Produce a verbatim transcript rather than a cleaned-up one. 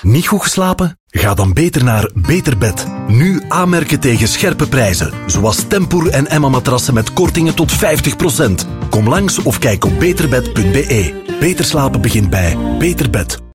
Niet goed geslapen? Ga dan beter naar Beter Bed. Nu aanmerken tegen scherpe prijzen. Zoals Tempoor en Emma matrassen met kortingen tot vijftig procent. Kom langs of kijk op beterbed punt be. Beter slapen begint bij Beter Bed.